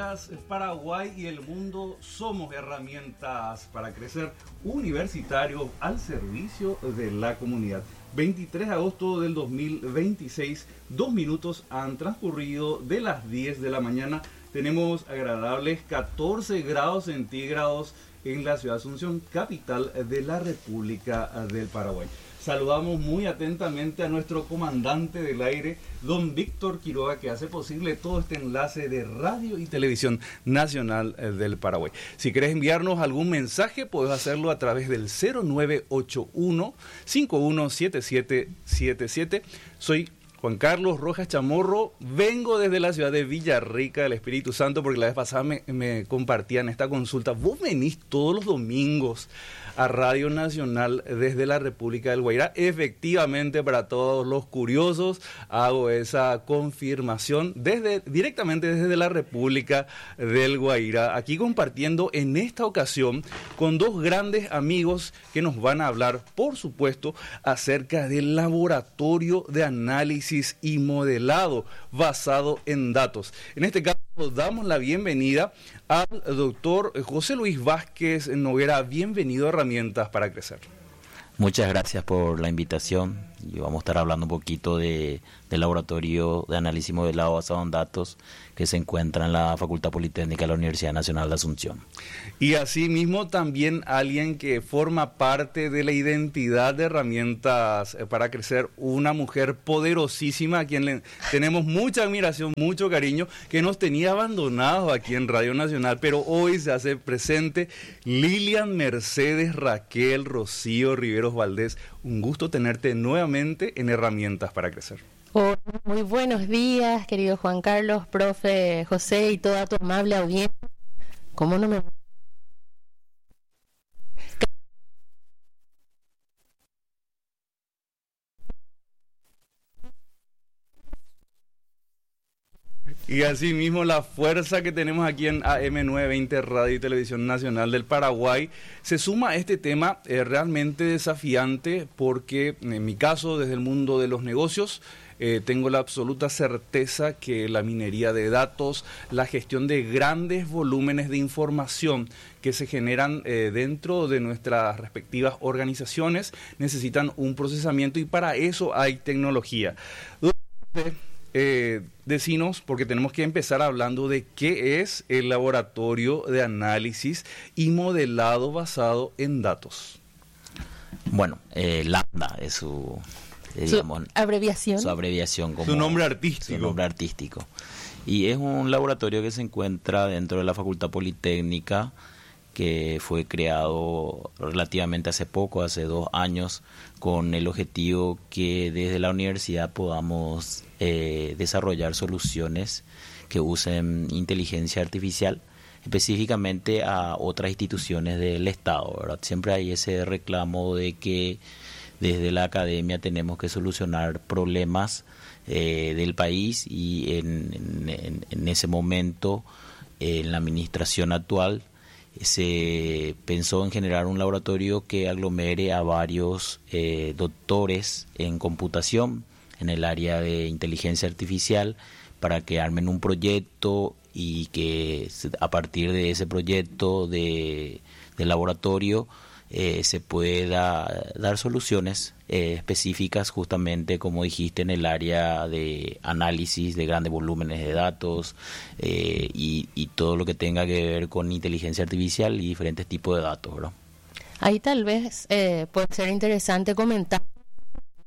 días, Paraguay y el mundo. Somos herramientas para crecer, universitario al servicio de la comunidad. 23 de agosto del 2026, 2 minutos han transcurrido de las 10 de la mañana. Tenemos agradables 14 grados centígrados en la ciudad de Asunción, capital de la República del Paraguay. Saludamos muy atentamente a nuestro comandante del aire, don Víctor Quiroga, que hace posible todo este enlace de Radio y Televisión Nacional del Paraguay. Si querés enviarnos algún mensaje, podés hacerlo a través del 0981-517777. Soy Juan Carlos Rojas Chamorro, vengo desde la ciudad de Villarrica del Espíritu Santo, porque la vez pasada me compartían esta consulta. Vos venís todos los domingos a Radio Nacional desde la República del Guairá. Efectivamente, para todos los curiosos, hago esa confirmación directamente desde la República del Guairá, aquí compartiendo en esta ocasión con dos grandes amigos que nos van a hablar, por supuesto, acerca del laboratorio de análisis y modelado basado en datos. En este caso, damos la bienvenida al doctor José Luis Vázquez Noguera. Bienvenido a Herramientas para Crecer. Muchas gracias por la invitación y vamos a estar hablando un poquito del laboratorio de análisis y modelado basado en datos que se encuentra en la Facultad Politécnica de la Universidad Nacional de Asunción. Y asimismo también alguien que forma parte de la identidad de Herramientas para Crecer, una mujer poderosísima a quien le tenemos mucha admiración, mucho cariño, que nos tenía abandonados aquí en Radio Nacional, pero hoy se hace presente. Lilian Mercedes Raquel Rocío Riveros Valdés, un gusto tenerte nuevamente en Herramientas para Crecer. Oh, muy buenos días, querido Juan Carlos, profe José y toda tu amable audiencia. ¿Cómo no me... Y así mismo la fuerza que tenemos aquí en AM920 Radio y Televisión Nacional del Paraguay se suma a este tema realmente desafiante, porque en mi caso, desde el mundo de los negocios, tengo la absoluta certeza que la minería de datos, la gestión de grandes volúmenes de información que se generan dentro de nuestras respectivas organizaciones necesitan un procesamiento, y para eso hay tecnología. Decinos, porque tenemos que empezar hablando de qué es el laboratorio de análisis y modelado basado en datos. Bueno, Lambda es su abreviación. Su abreviación, como su nombre artístico. Su nombre artístico. Y es un laboratorio que se encuentra dentro de la Facultad Politécnica, que fue creado relativamente hace poco, hace 2 años, con el objetivo que desde la universidad podamos desarrollar soluciones que usen inteligencia artificial, específicamente a otras instituciones del Estado, ¿verdad? Siempre hay ese reclamo de que desde la academia tenemos que solucionar problemas del país, y en ese momento, en la administración actual, se pensó en generar un laboratorio que aglomere a varios doctores en computación, en el área de inteligencia artificial, para que armen un proyecto y que a partir de ese proyecto de laboratorio se pueda dar soluciones específicas, justamente como dijiste, en el área de análisis de grandes volúmenes de datos y todo lo que tenga que ver con inteligencia artificial y diferentes tipos de datos, ¿verdad? Ahí tal vez puede ser interesante comentar